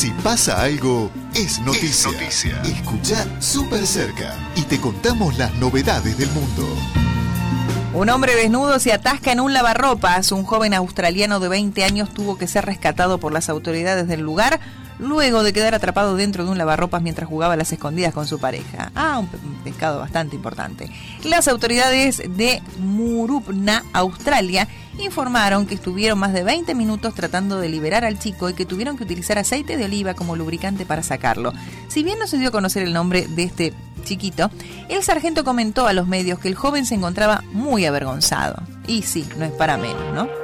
Si pasa algo, es noticia. Escuchá Súper Cerca y te contamos las novedades del mundo. Un hombre desnudo se atasca en un lavarropas. Un joven australiano de 20 años tuvo que ser rescatado por las autoridades del lugar luego de quedar atrapado dentro de un lavarropas mientras jugaba a las escondidas con su pareja. Un pescado bastante importante. Las autoridades de Murupna, Australia, informaron que estuvieron más de 20 minutos tratando de liberar al chico y que tuvieron que utilizar aceite de oliva como lubricante para sacarlo. Si bien no se dio a conocer el nombre de este chiquito, el sargento comentó a los medios que el joven se encontraba muy avergonzado. Y sí, no es para menos, ¿no?